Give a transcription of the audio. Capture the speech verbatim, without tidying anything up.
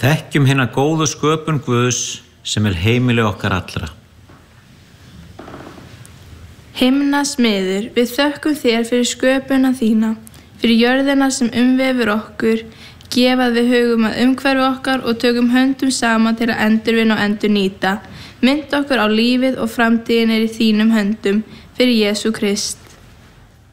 Þekkjum hina góðu sköpun Guðs sem er heimili okkar allra. Himnasmiður, við þökkum þér fyrir sköpuna þína, fyrir jörðina sem umvefur okkur, gefað við hugum að umhverfi okkar og tökum höndum saman til að endurvinna og endurnýta. Mynd okkur á lífið og framtíðin er í þínum höndum, fyrir Jesú Krist.